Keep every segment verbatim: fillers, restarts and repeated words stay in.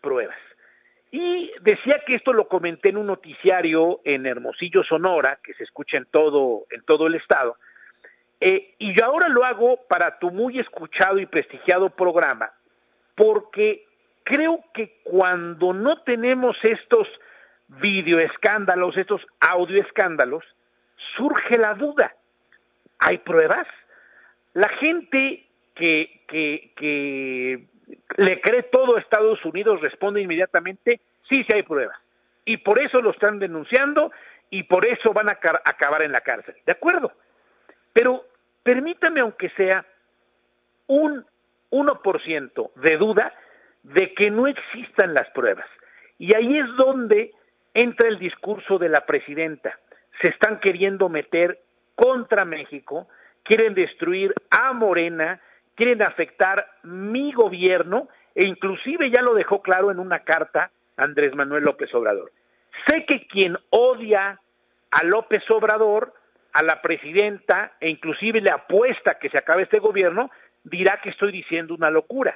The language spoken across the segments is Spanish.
pruebas. Y decía que esto lo comenté en un noticiario en Hermosillo, Sonora, que se escucha en todo, en todo el estado, eh, y yo ahora lo hago para tu muy escuchado y prestigiado programa, porque creo que cuando no tenemos estos videoescándalos, estos audioescándalos, surge la duda. ¿Hay pruebas? La gente que, que, que le cree todo a Estados Unidos responde inmediatamente, sí, sí hay pruebas. Y por eso lo están denunciando y por eso van a ca- acabar en la cárcel. ¿De acuerdo? Pero permítame, aunque sea un uno por ciento de duda de que no existan las pruebas. Y ahí es donde entra el discurso de la presidenta. Se están queriendo meter contra México, quieren destruir a Morena, quieren afectar mi gobierno, e inclusive ya lo dejó claro en una carta Andrés Manuel López Obrador. Sé que quien odia a López Obrador, a la presidenta, e inclusive le apuesta que se acabe este gobierno, dirá que estoy diciendo una locura.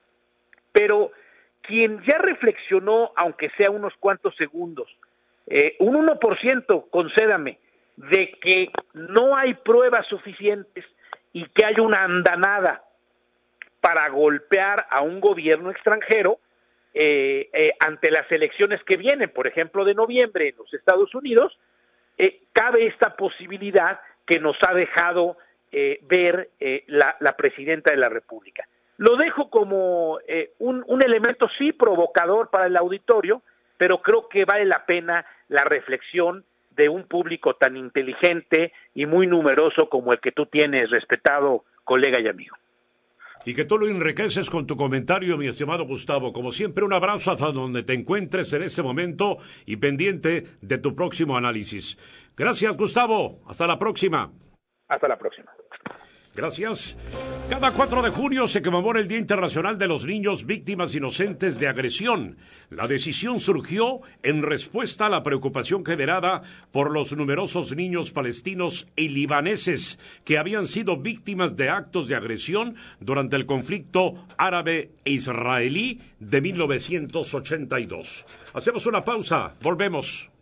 Pero quien ya reflexionó, aunque sea unos cuantos segundos, eh, un uno por ciento, concédame, de que no hay pruebas suficientes y que hay una andanada para golpear a un gobierno extranjero eh, eh, ante las elecciones que vienen, por ejemplo, de noviembre en los Estados Unidos, eh, cabe esta posibilidad que nos ha dejado eh, ver eh, la, la presidenta de la República. Lo dejo como eh, un, un elemento sí provocador para el auditorio, pero creo que vale la pena la reflexión de un público tan inteligente y muy numeroso como el que tú tienes, respetado colega y amigo. Y que tú lo enriqueces con tu comentario, mi estimado Gustavo. Como siempre, un abrazo hasta donde te encuentres en este momento y pendiente de tu próximo análisis. Gracias, Gustavo. Hasta la próxima. Hasta la próxima. Gracias. Cada cuatro de junio se conmemora el Día Internacional de los Niños Víctimas Inocentes de Agresión. La decisión surgió en respuesta a la preocupación generada por los numerosos niños palestinos y libaneses que habían sido víctimas de actos de agresión durante el conflicto árabe-israelí de mil novecientos ochenta y dos. Hacemos una pausa, volvemos.